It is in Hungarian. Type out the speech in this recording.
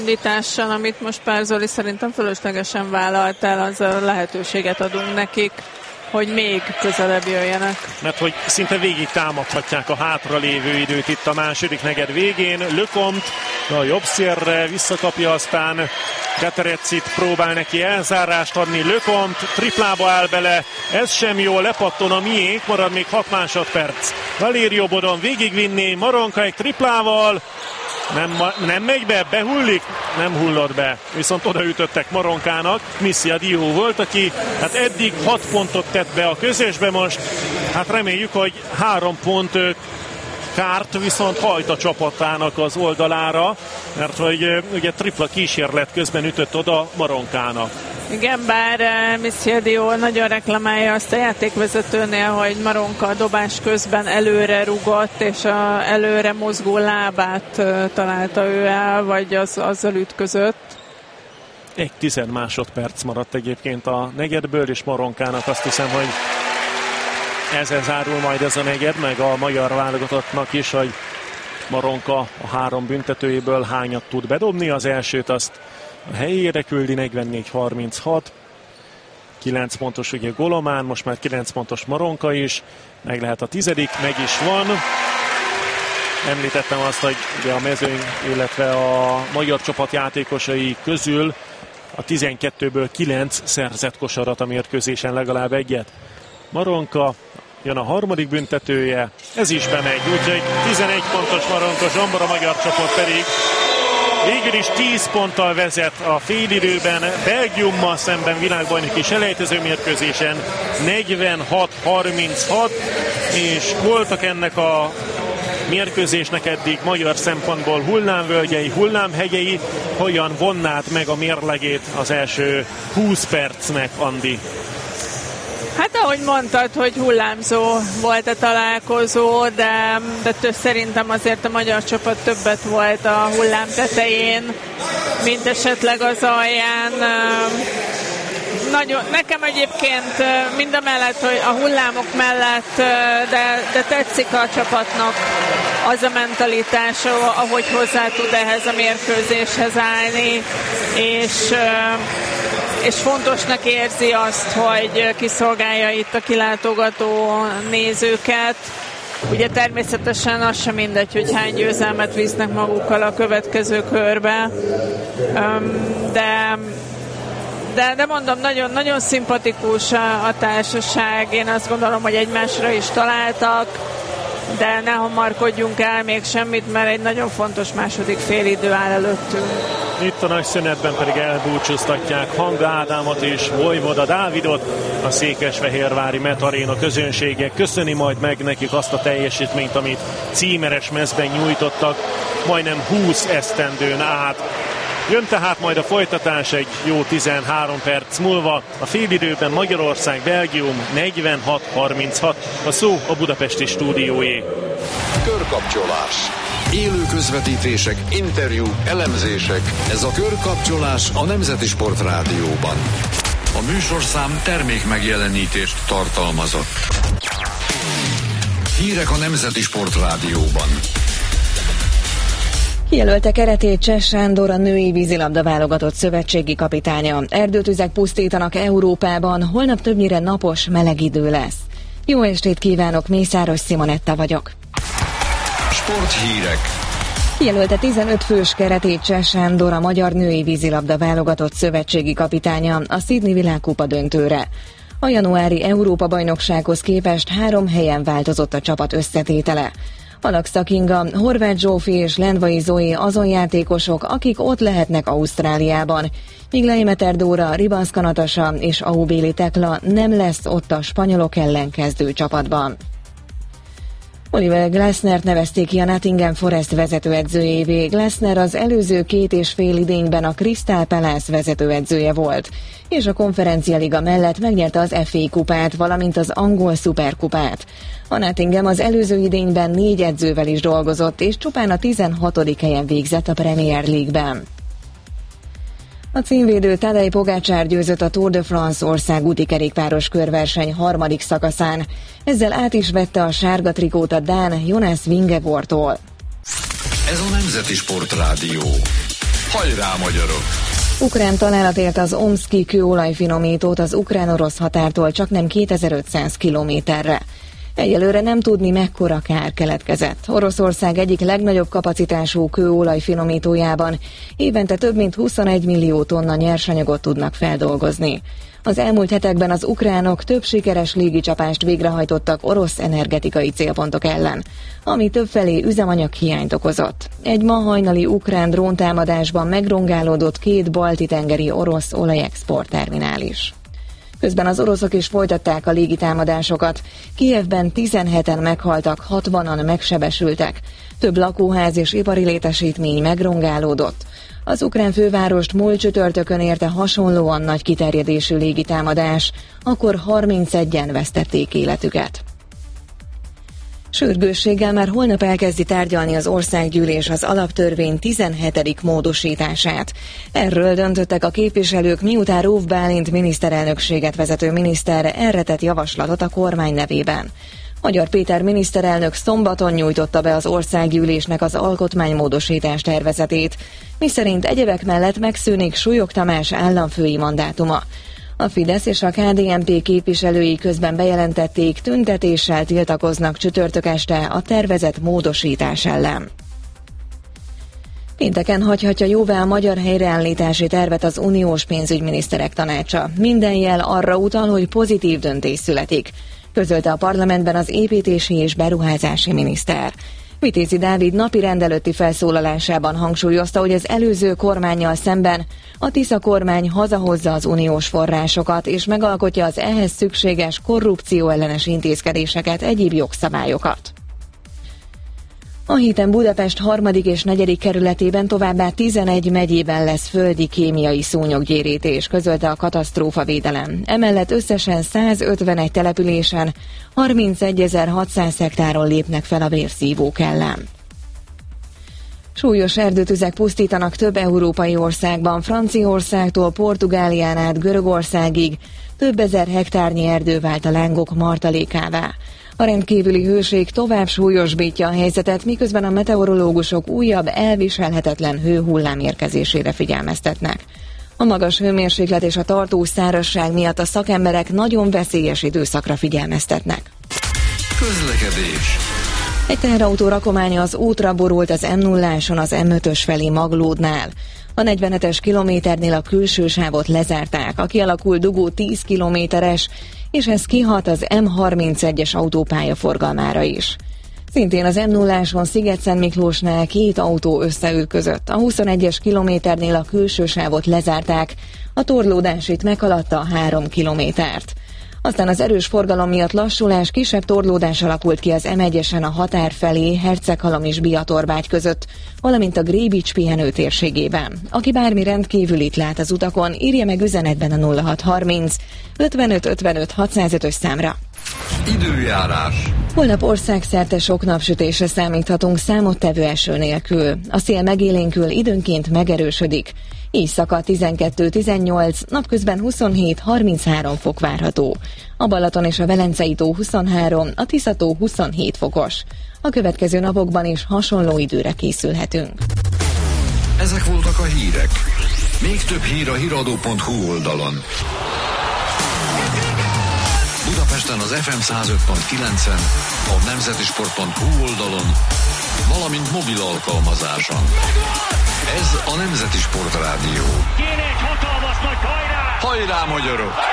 indítással, amit most Pál Zoli szerintem fölöslegesen vállaltál, azzal lehetőséget adunk nekik, hogy még közelebb jöjjenek. Mert hogy szinte végig támadhatják a hátralévő időt itt a második negyed végén. Lecomte a jobb szélre visszakapja, aztán Keterecit próbál neki elzárást adni. Lecomte triplába áll bele, ez sem jó, lepatton a miénk, marad még 6 másodperc. Valério Bodon végigvinni, Maronka egy triplával, nem megy be, behullik, nem hullott be, viszont odaütöttek Maronkának. Missia Dio volt, aki hát eddig 6 pontot tett be a közösbe, most hát reméljük, hogy 3 pont kárt viszont hajt a csapatának az oldalára, mert hogy ugye tripla kísérlet közben ütött oda Maronkának. Igen, bár Missia Dio nagyon reklamálja azt a játékvezetőnél, hogy Maronka a dobás közben előre rugott, és a előre mozgó lábát találta ő el, vagy azzal ütközött. 1 másodperc maradt egyébként a negyedből, és Maronkának azt hiszem, hogy ezzel zárul majd ez a negyed, meg a magyar válogatottnak is, hogy Maronka a 3 büntetőjéből hányat tud bedobni. Az elsőt azt a helyére küldi, 44-36. 9 pontos ugye Golomán, most már 9 pontos Maronka is. Meg lehet a 10., meg is van. Említettem azt, hogy ugye a mezőny, illetve a magyar csapat játékosai közül a 12-ből 9 szerzett kosarat a mérkőzésen, legalább egyet. Maronka, jön a 3. büntetője, ez is bemegy, úgyhogy 11 pontos Maronka Zsombor, a magyar csapat pedig végül is 10 ponttal vezet a félidőben, Belgiummal szemben világbajnoki selejtező mérkőzésen 46-36, és voltak ennek a mérkőzésnek eddig magyar szempontból hullámvölgyei, hullámhegyei. Hogyan vonnád meg a mérlegét az első 20 percnek, Andi? Hát ahogy mondtad, hogy hullámzó volt a találkozó, de szerintem azért a magyar csapat többet volt a hullám tetején, mint esetleg az alján. Nekem egyébként mindamellett, hogy a hullámok mellett, de tetszik a csapatnak az a mentalitása, ahogy hozzá tud ehhez a mérkőzéshez állni, és fontosnak érzi azt, hogy kiszolgálja itt a kilátogató nézőket. Ugye természetesen az sem mindegy, hogy hány győzelmet visznek magukkal a következő körbe, de mondom, nagyon, nagyon szimpatikus a társaság. Én azt gondolom, hogy egymásra is találtak, de ne hamarkodjunk el még semmit, mert egy nagyon fontos második félidő áll előttünk. Itt a nagy szünetben pedig elbúcsúztatják Hanga Ádámot és Vojvoda Dávidot. A székesfehérvári Metaréna közönsége köszöni majd meg nekik azt a teljesítményt, amit címeres mezben nyújtottak majdnem 20 esztendőn át. Jön tehát majd a folytatás egy jó 13 perc múlva. A félidőben Magyarország, Belgium 46-36. A szó a budapesti stúdióé. Körkapcsolás. Élő közvetítések, interjúk, elemzések. Ez a Körkapcsolás a Nemzeti Sport Rádióban. A műsorszám termék megjelenítést tartalmazott. Hírek a Nemzeti Sport Rádióban. Kijelölte keretét Cseh Sándor, a női vízilabda válogatott szövetségi kapitánya. Erdőtüzek pusztítanak Európában, holnap többnyire napos, meleg idő lesz. Jó estét kívánok, Mészáros Simonetta vagyok. Sporthírek. Kijelölte 15 fős keretét Cseh Sándor, a magyar női vízilabda válogatott szövetségi kapitánya a Sydney világkupa döntőre. A januári Európa-bajnoksághoz képest 3 helyen változott a csapat összetétele. Alaksa Kinga, Horváth Zsófi és Lendvai Zoé azon játékosok, akik ott lehetnek Ausztráliában, míg Leimeter Dóra, Ribanszka Natasa és Aubéli Tekla nem lesz ott a spanyolok ellen kezdő csapatban. Oliver Glasnert nevezték ki a Nottingham Forest vezetőedzőjévé. Glasner az előző 2,5 idényben a Crystal Palace vezetőedzője volt, és a Konferencialiga mellett megnyerte az FA kupát, valamint az angol szuperkupát. A Nottingham az előző idényben 4 edzővel is dolgozott, és csupán a 16. helyen végzett a Premier League-ben. A címvédő Tadej Pogačar győzött a Tour de France országúti kerékpáros körverseny 3. szakaszán. Ezzel át is vette a sárga trikót a dán Jonas Vingegaardtól. Ez a Nemzeti Sport Rádió. Hajrá, magyarok! Ukrán találat érte az omszki kőolajfinomítót az ukrán-orosz határtól csaknem 2500 kilométerre. Egyelőre nem tudni, mekkora kár keletkezett. Oroszország egyik legnagyobb kapacitású kőolajfinomítójában évente több mint 21 millió tonna nyersanyagot tudnak feldolgozni. Az elmúlt hetekben az ukránok több sikeres légicsapást végrehajtottak orosz energetikai célpontok ellen, ami többfelé üzemanyaghiányt okozott. Egy ma hajnali ukrán dróntámadásban megrongálódott 2 balti-tengeri orosz olajexport terminál is. Közben az oroszok is folytatták a légitámadásokat. Kijevben 17-en meghaltak, 60-an megsebesültek. Több lakóház és ipari létesítmény megrongálódott. Az ukrán fővárost múlt csütörtökön érte hasonlóan nagy kiterjedésű légitámadás, akkor 31-en vesztették életüket. Sürgősséggel már holnap elkezdi tárgyalni az országgyűlés az alaptörvény 17. módosítását. Erről döntöttek a képviselők, miután Róf Bálint miniszterelnökséget vezető miniszter erre tett javaslatot a kormány nevében. Magyar Péter miniszterelnök szombaton nyújtotta be az országgyűlésnek az alkotmánymódosítás tervezetét, miszerint egyebek mellett megszűnik Súlyog Tamás államfői mandátuma. A Fidesz és a KDNP képviselői közben bejelentették, tüntetéssel tiltakoznak csütörtök este a tervezett módosítás ellen. Pénteken hagyhatja jóvá a magyar helyreállítási tervet az uniós pénzügyminiszterek tanácsa. Minden jel arra utal, hogy pozitív döntés születik, közölte a parlamentben az építési és beruházási miniszter. Vitézi Dávid napirend előtti felszólalásában hangsúlyozta, hogy az előző kormánnyal szemben a Tisza kormány hazahozza az uniós forrásokat és megalkotja az ehhez szükséges korrupcióellenes intézkedéseket, egyéb jogszabályokat. A héten Budapest 3. és 4. kerületében továbbá 11 megyében lesz földi kémiai szúnyoggyérítés, közölte a katasztrófavédelem. Emellett összesen 151 településen 31.600 hektáron lépnek fel a vérszívók ellen. Súlyos erdőtüzek pusztítanak több európai országban, Franciaországtól Portugálián át Görögországig több ezer hektárnyi erdő vált a lángok martalékává. A rendkívüli hőség tovább súlyosbítja a helyzetet, miközben a meteorológusok újabb elviselhetetlen hőhullám érkezésére figyelmeztetnek. A magas hőmérséklet és a tartós szárazság miatt a szakemberek nagyon veszélyes időszakra figyelmeztetnek. Közlekedés. Egy teherautó rakománya az útra borult az M0-áson az M5-ös felé Maglódnál. A 47-es kilométernél a külső sávot lezárták, a kialakult dugó 10 kilométeres, és ez kihat az M31-es autópálya forgalmára is. Szintén az M0-áson Sziget-Szentmiklósnál 2 autó összeütközött. A 21-es kilométernél a külső sávot lezárták, a torlódás itt meghaladta a 3 kilométert. Aztán az erős forgalom miatt lassulás, kisebb torlódás alakult ki az M1-esen a határ felé, Herceghalom és Biatorbágy között, valamint a Grébics pihenő térségében. Aki bármi rendkívülit lát az utakon, írja meg üzenetben a 0630 55 55 605-ös számra. Időjárás. Holnap országszerte sok napsütésre számíthatunk számottevő eső nélkül. A szél megélénkül, időnként megerősödik. Éjszaka 12-18, napközben 27-33 fok várható. A Balaton és a Velencei tó 23, a Tisza tó 27 fokos. A következő napokban is hasonló időre készülhetünk. Ezek voltak a hírek. Még több hír a hiradó.hu oldalon. Budapesten az FM 105.9-en, a nemzetisport.hu oldalon, valamint mobil alkalmazáson. Ez a Nemzeti Sport Rádió. Kéne egy hatalmas nagy hajrá! Hajrá, magyarok!